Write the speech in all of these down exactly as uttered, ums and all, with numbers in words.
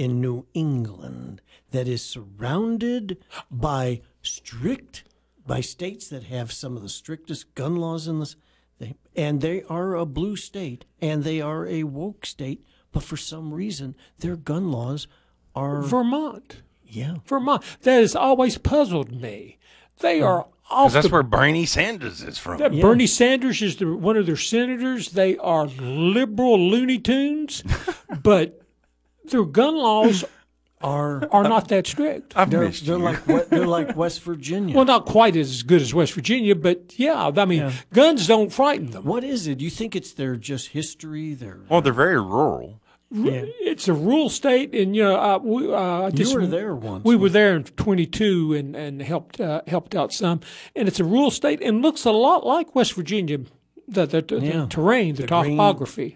in New England that is surrounded by strict, by states that have some of the strictest gun laws in this, and they are a blue state, and they are a woke state, but for some reason, their gun laws are... Vermont. Yeah. Vermont. That has always puzzled me. They are off That's the, where Bernie Sanders is from. that Yeah. Bernie Sanders is the, one of their senators. They are liberal Looney Tunes, but their gun laws Are are not that strict. I've they're, missed they're you. like we- they're like West Virginia. Well, not quite as good as West Virginia, but yeah, I mean, Yeah. guns don't frighten them. What is it? Do you think it's their just history? Their well, they're very rural. yeah. It's a rural state, and you know, uh, we, uh, I You just, were there once. We were there in twenty-two and and helped uh, helped out some, and it's a rural state and looks a lot like West Virginia, the the, the, Yeah. the terrain, the, The green- topography.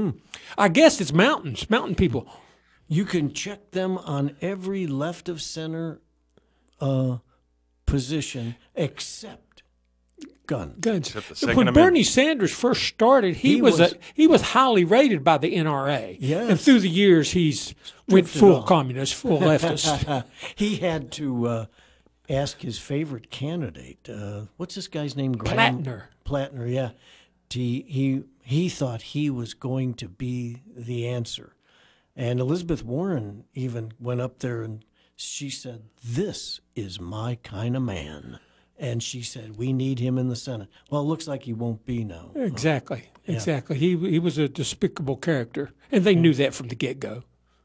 I guess it's mountains, mountain people. You can check them on every left of center uh, position except guns. Guns. Except the Second When Amendment. Bernie Sanders first started, he, He was, was- a, he was highly rated by the N R A. Yes. And through the years, he's went Drifted full off. communist, full leftist. He had to uh, ask his favorite candidate. Uh, what's this guy's name? Graham? Plattner. Plattner, yeah. He, he he thought he was going to be the answer, and Elizabeth Warren even went up there and she said, "This is my kind of man." And she said, "We need him in the Senate." Well, it looks like he won't be now. Exactly, exactly. He he was a despicable character, and they knew that from the get go.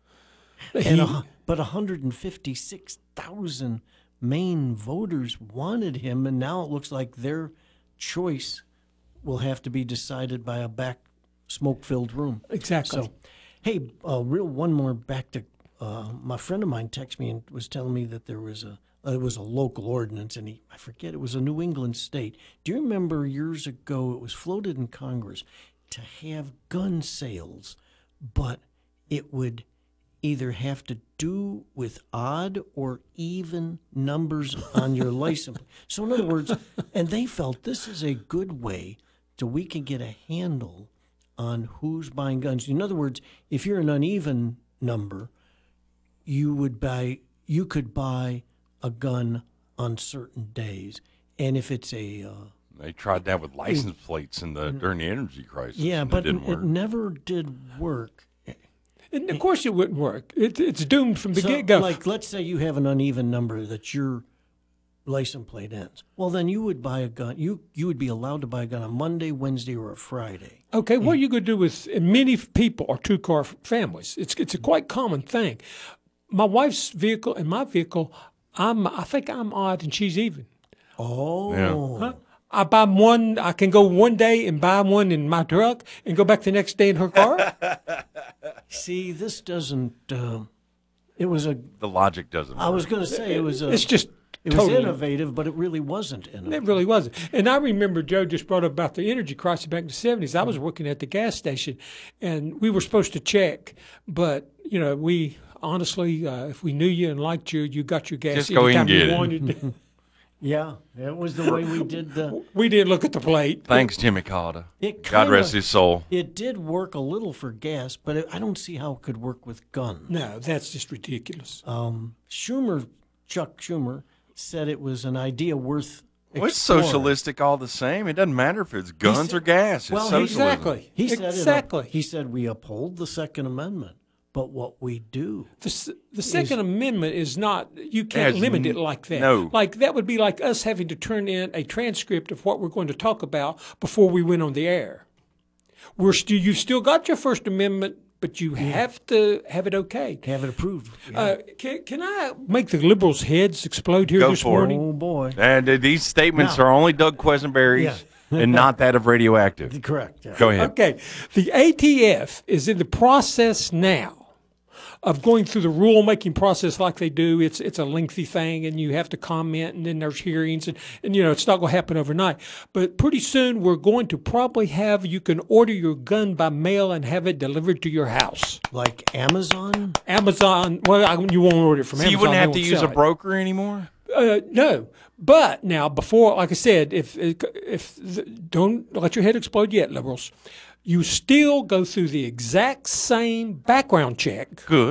And a, but one hundred fifty-six thousand Maine voters wanted him, and now it looks like their choice will have to be decided by a back smoke-filled room. Exactly. So, hey, uh, real one more back to uh, my friend of mine texted me and was telling me that there was a uh, it was a local ordinance, and he I forget it was a New England state. Do you remember years ago it was floated in Congress to have gun sales, but it would either have to do with odd or even numbers on your license. So in other words, and they felt this is a good way so we can get a handle on who's buying guns. In other words, if you're an uneven number, you would buy you could buy a gun on certain days. And if it's a uh, They tried that with license plates in the during the energy crisis. yeah, and but it didn't it work. never did work. And of course, it wouldn't work. It, it's doomed from the So, get go. like, let's say you have an uneven number that your license plate ends. Well, then you would buy a gun. You you would be allowed to buy a gun on Monday, Wednesday, or a Friday. Okay, what are you going to do with many people or two car families? It's it's a quite common thing. My wife's vehicle and my vehicle, I'm I think I'm odd and she's even. Oh, Yeah. Huh? I buy one. I can go one day and buy one in my truck and go back the next day in her car. see, this doesn't. Uh, it was a. The logic doesn't I work. was going to say it was a. It's just It was totally innovative, but it really wasn't innovative. It really wasn't. And I remember Joe just brought up about the energy crisis back in the seventies. I was working at the gas station, and we were supposed to check, but you know, we honestly, uh, if we knew you and liked you, you got your gas Just go in and anytime you get it. wanted. Yeah, it was the way we did the. We didn't look at the plate. Thanks, Jimmy Carter. It God kinda- rest his soul. It did work a little for gas, but it, I don't see how it could work with guns. No, that's just ridiculous. Um, Schumer, Chuck Schumer, said it was an idea worth. Well, it's exploring. socialistic all the same. It doesn't matter if it's guns said- or gas. It's well, socialism. Exactly. He said it- exactly. he said we uphold the Second Amendment, but what we do. The, s- the Second Amendment is not, you can't Has limit n- it like that. no. Like, that would be like us having to turn in a transcript of what we're going to talk about before we went on the air. We're still, you've still got your First Amendment, but you have to have it okay. Have it approved. Yeah. Uh, can, can I make the liberals' heads explode here Go this for it. morning? oh boy, And uh, these statements Now- are only Doug Quisenberry's Yeah. and not that of Radioactive. correct. Yeah. Go ahead. Okay. The A T F is in the process now of going through the rulemaking process like they do. It's it's a lengthy thing, and you have to comment, and then there's hearings, and, and you know, it's not going to happen overnight. But pretty soon we're going to probably have, you can order your gun by mail and have it delivered to your house. Like Amazon. Amazon, well, I, you won't order it from So Amazon. you wouldn't they have to won't use a sell it. broker anymore? Uh, no, but now before, like I said, if if don't let your head explode yet, liberals. You still go through the exact same background check Good.